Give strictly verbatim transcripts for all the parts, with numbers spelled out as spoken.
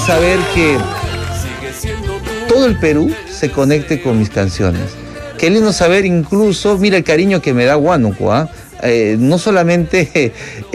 saber que todo el Perú se conecte con mis canciones. Qué lindo saber incluso, mira el cariño que me da Huánuco, ¿ah? Eh, no solamente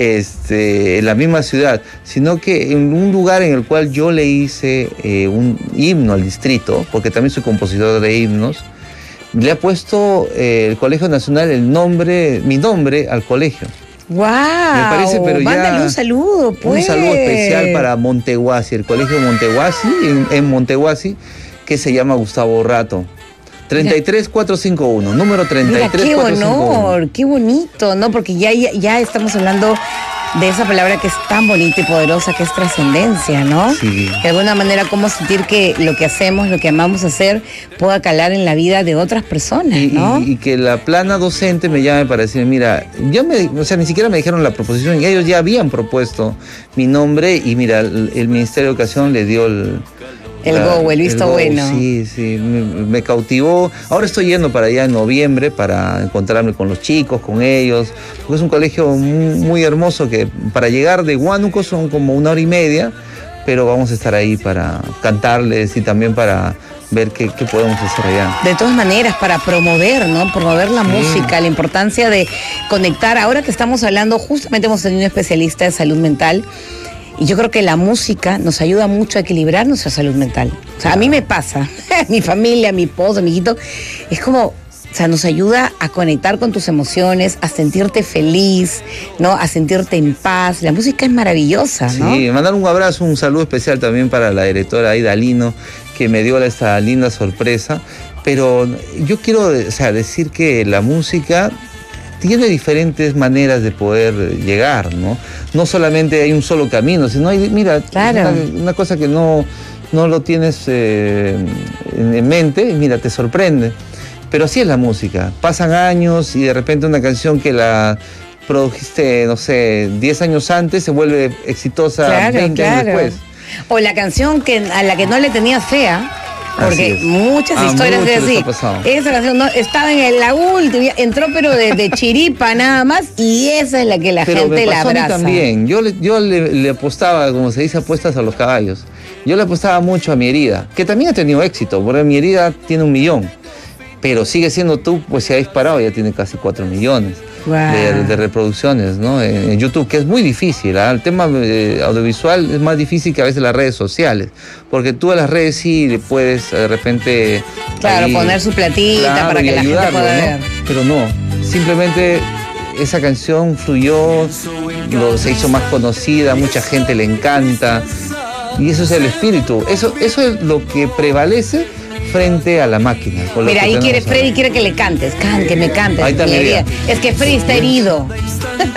este, en la misma ciudad, sino que en un lugar en el cual yo le hice eh, un himno al distrito, porque también soy compositor de himnos, le ha puesto eh, el Colegio Nacional el nombre, mi nombre al colegio. ¡Wow! Me parece, pero ya mándale un saludo, pues. Un saludo especial para Montehuasi, el Colegio Montehuasi, en, en Montehuasi, que se llama Gustavo Rato. treinta y tres cuatrocientos cincuenta y uno, número treinta y tres cuatrocientos cincuenta y uno. Mira, qué honor, qué bonito, ¿no? Porque ya, ya, ya estamos hablando de esa palabra que es tan bonita y poderosa, que es trascendencia, ¿no? Sí. De alguna manera, cómo sentir que lo que hacemos, lo que amamos hacer, pueda calar en la vida de otras personas, y, ¿no? Y, y que la plana docente me llame para decir, mira, ya me, o sea, ni siquiera me dijeron la proposición, y ellos ya habían propuesto mi nombre, y mira, el, el Ministerio de Educación le dio el... El La, go, el visto el go, bueno. Sí, sí, me, me cautivó. Ahora estoy yendo para allá en noviembre para encontrarme con los chicos, con ellos, porque es un colegio muy, muy hermoso que para llegar de Huánuco son como una hora y media, pero vamos a estar ahí para cantarles y también para ver qué, qué podemos hacer allá. De todas maneras, para promover, ¿no? Promover la sí. música, la importancia de conectar. Ahora que estamos hablando, justamente hemos tenido un especialista de salud mental. Y yo creo que la música nos ayuda mucho a equilibrar nuestra salud mental. O sea, a mí me pasa, mi familia, mi esposo, mi hijito, es como, o sea, nos ayuda a conectar con tus emociones, a sentirte feliz, ¿no? A sentirte en paz. La música es maravillosa, ¿no? Sí, mandar un abrazo, un saludo especial también para la directora Aida Lino, que me dio esta linda sorpresa. Pero yo quiero, o sea, decir que la música tiene diferentes maneras de poder llegar, ¿no? No solamente hay un solo camino, sino hay, mira, claro. es una, una cosa que no, no lo tienes eh, en mente, y mira, te sorprende. Pero así es la música. Pasan años y de repente una canción que la produjiste, no sé, diez años antes, se vuelve exitosa claro, veinte claro. años después. O la canción que, a la que no le tenía fea. Porque muchas ah, historias de así. Esa canción no, estaba en la última, entró pero de, de chiripa nada más, y esa es la que la pero gente me la pasó abraza. A mí también. Yo, le, yo le, le apostaba, como se dice, apuestas a los caballos. Yo le apostaba mucho a Mi Herida, que también ha tenido éxito, porque Mi Herida tiene un millón. Pero Sigue Siendo Tú, pues se ha disparado, ya tiene casi cuatro millones wow. de, de reproducciones, ¿no? En, en YouTube, que es muy difícil, ¿eh? El tema eh, audiovisual es más difícil que a veces las redes sociales, porque tú a las redes sí le puedes de repente... Claro, ahí, poner su platita claro, para que la gente pueda ¿no? ver. Pero no, simplemente esa canción fluyó, lo, se hizo más conocida, mucha gente le encanta, y eso es el espíritu, eso, eso es lo que prevalece frente a la máquina. Mira, ahí quiere Freddy, quiere que le cantes. Can, que me cantes. Ahí está mi vida. Es que Freddy está herido.